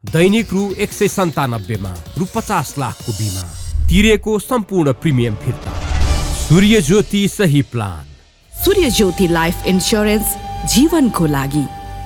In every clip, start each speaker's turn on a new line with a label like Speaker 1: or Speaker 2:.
Speaker 1: दैनिक रु 197 मा रु 50 लाखको बिमा, तिरेको सम्पूर्ण प्रिमियम फिर्ता। सूर्य ज्योति सही प्लान।
Speaker 2: सूर्य ज्योति लाइफ इन्स्योरेन्स, जीवनको लागि।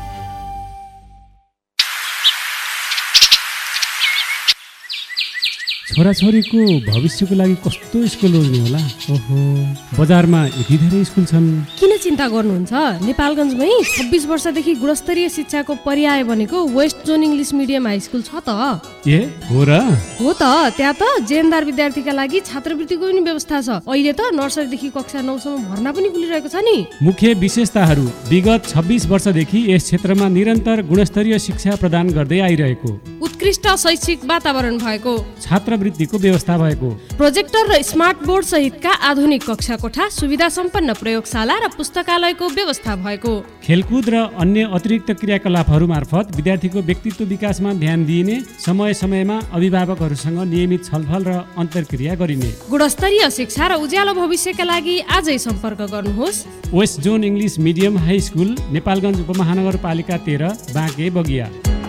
Speaker 3: छोराछोरीको भविष्यको लागि कस्तो स्कुल रोज्ने होला? ओहो, बजारमा यति धेरै स्कुल छन्।
Speaker 4: किन चिन्ता गर्नुहुन्छ? नेपालगञ्जमै 26 वर्षदेखि गुणस्तरीय शिक्षाको पर्याय बनेको west zone English medium high school छ त।
Speaker 3: ए हो र?
Speaker 4: हो त, त्यहाँ त जेएनदार विद्यार्थीका लागि छात्रवृत्तिको पनि व्यवस्था छ। अहिले त नर्सरीदेखि कक्षा 9 सम्म भर्ना पनि खुलिरहेको छ नि।
Speaker 3: मुख्य विशेषताहरू: विगत 26 वर्षदेखि यस क्षेत्रमा निरन्तर गुणस्तरीय शिक्षा प्रदान गर्दै आइरहेको,
Speaker 4: उत्कृष्ट शैक्षिक वातावरण भएको,
Speaker 3: छात्रवृत्तिको व्यवस्था भएको,
Speaker 4: प्रोजेक्टर र स्मार्ट बोर्ड सहितका आधुनिक कक्षा कोठा, सुविधा सम्पन्न प्रयोगशाला र पुस्तकालयको व्यवस्था भएको,
Speaker 3: खेलकुद र अन्य अतिरिक्त क्रियाकलापहरू मार्फत विद्यार्थीको व्यक्तित्व विकासमा ध्यान दिइने, समय समयमा अभिभावकहरूसँग नियमित छलफल र अन्तर्क्रिया गरिने।
Speaker 4: गुणस्तरीय शिक्षा र उज्यालो भविष्यका लागि आजै सम्पर्क गर्नुहोस्।
Speaker 3: West zone English medium high school, Nepalgunj उपमहानगरपालिका 13, बाँके बगिया।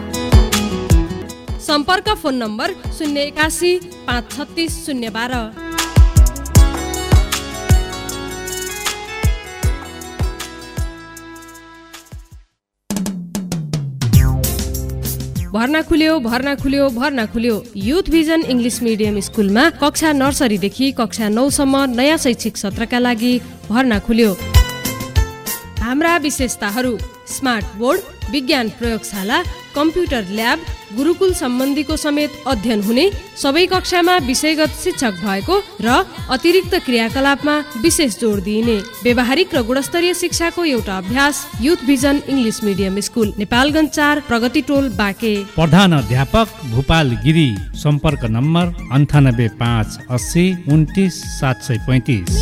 Speaker 4: सम्पर्क फोन नम्बर 081 536 012। भर्ना खुल्यो। युथ भिजन इङ्ग्लिस मिडियम स्कुलमा कक्षा नर्सरीदेखि कक्षा 9 सम्म नयाँ शैक्षिक सत्रका लागि भर्ना खुल्यो। हाम्रा विशेषताहरू: स्मार्ट बोर्ड, विज्ञान प्रयोगशाला, कम्प्युटर ल्याब, गुरुकुल सम्बन्धीको समेत अध्ययन हुने, सबै कक्षामा विषयगत शिक्षक भएको र अतिरिक्त क्रियाकलापमा विशेष जोड दिइने, व्यावहारिक र गुणस्तरीय शिक्षाको एउटा अभ्यास। Youth vision English medium school, Nepalgunj 4, प्रगति टोल, बाँके।
Speaker 5: प्रधान अध्यापक भूपाल गिरी। सम्पर्क नम्बर 98 580 29 735।